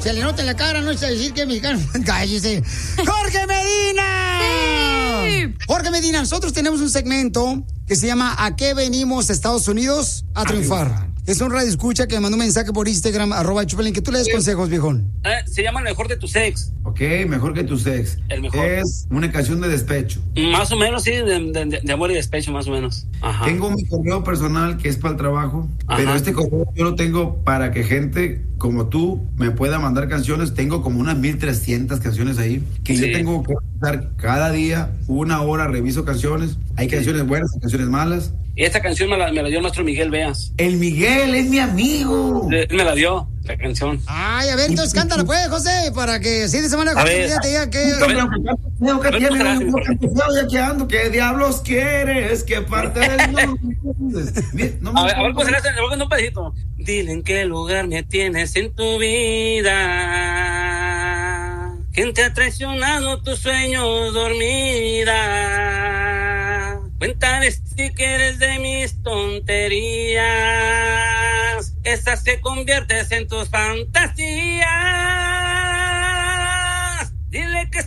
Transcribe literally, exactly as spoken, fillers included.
se le nota en la cara, no es decir que es mexicano. Cállese. ¡Jorge Medina! Sí. Jorge Medina, nosotros tenemos un segmento que se llama ¿A qué venimos Estados Unidos a triunfar? Es un radio escucha que me mandó un mensaje por Instagram, arroba Chupelín, que tú le des consejos, viejón. Eh, se llama El mejor de tus ex. Ok, Mejor que tus ex. El mejor. Es una canción de despecho. Más o menos, sí, de, de, de amor y despecho, más o menos. Ajá. Tengo mi correo personal que es para el trabajo, Ajá. pero este correo yo lo tengo para que gente como tú me pueda mandar canciones. Tengo como unas mil trescientas canciones ahí, que sí. Yo tengo que estar cada día, una hora, reviso canciones. Hay canciones buenas y canciones malas. Y esta canción me la, me la dio el maestro Miguel Veas. El Miguel es mi amigo. Él me la dio, la canción. Ay, a ver, entonces cántala pues, José, para que así de semana José ya te diga que... ¿Qué tiene? Ya que ando, ¿qué diablos quieres? ¿Qué parte del mundo? A ver, a ver, pues en un pedacito. Dile en qué lugar me tienes en tu vida. ¿Quién te ha traicionado tus sueños dormida? Cuéntale si quieres de mis tonterías. Esas que conviertes en tus fantasías. Dile que